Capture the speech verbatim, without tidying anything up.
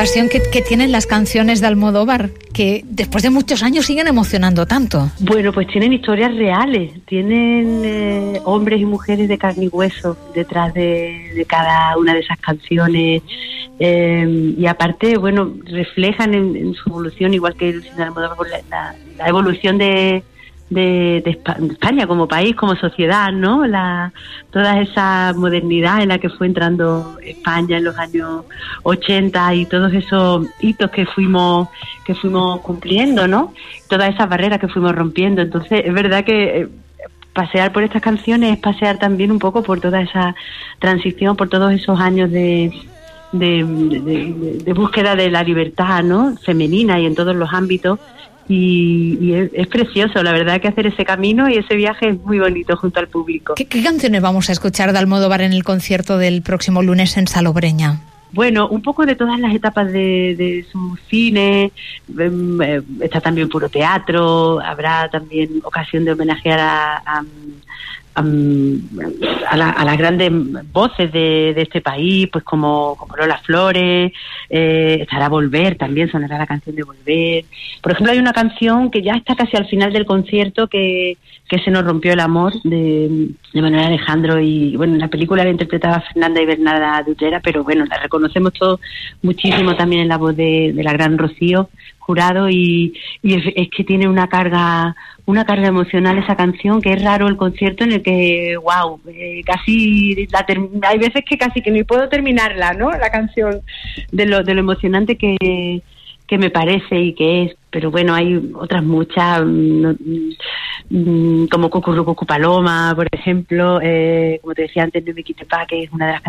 ocasión que, que tienen las canciones de Almodóvar, que después de muchos años siguen emocionando tanto. Bueno, pues tienen historias reales, tienen eh, hombres y mujeres de carne y hueso detrás de, de cada una de esas canciones, eh, y aparte, bueno, reflejan en, en su evolución, igual que el cine de Almodóvar, la, la, la evolución de De, de España como país, como sociedad, ¿no? La, toda esa modernidad en la que fue entrando España en los años ochenta y todos esos hitos que fuimos que fuimos cumpliendo, ¿no? Todas esas barreras que fuimos rompiendo. Entonces, es verdad que eh, pasear por estas canciones es pasear también un poco por toda esa transición, por todos esos años de de, de, de, de búsqueda de la libertad, ¿no? Femenina y en todos los ámbitos. Y, y es, es precioso, la verdad, que hacer ese camino y ese viaje es muy bonito junto al público. ¿Qué, qué canciones vamos a escuchar de Almodóvar en el concierto del próximo lunes en Salobreña? Bueno, un poco de todas las etapas de, de su cine, eh, está también puro teatro, habrá también ocasión de homenajear a, a, a, a, la, a las grandes voces de, de este país, pues como, como Lola Flores, eh, estará Volver, también sonará la canción de Volver. Por ejemplo, hay una canción que ya está casi al final del concierto, que, que Se nos rompió el amor, de, de Manuel Alejandro, y bueno, en la película la interpretaba Fernanda y Bernarda de Utrera, pero bueno, la reconocemos todos muchísimo también en la voz de, de la gran Rocío Jurado, y, y es, es que tiene una carga una carga emocional esa canción, que es raro el concierto en el que, wow, eh, casi la ter- hay veces que casi que ni puedo terminarla, ¿no? La canción, de lo de lo emocionante que que me parece y que es, pero bueno, hay otras muchas, no, mm, como Cucurrucucu Paloma, por ejemplo, eh, como te decía antes, No me quite pa, que es una de las